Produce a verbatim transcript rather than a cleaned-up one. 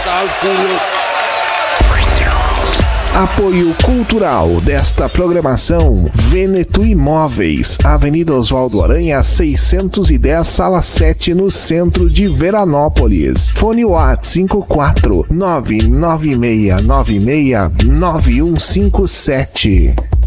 Apoio cultural desta programação: Veneto Imóveis, Avenida Oswaldo Aranha, seiscentos e dez, sala sete, no centro de Veranópolis. Fone WhatsApp cinco quatro nove nove seis nove seis nove um cinco sete.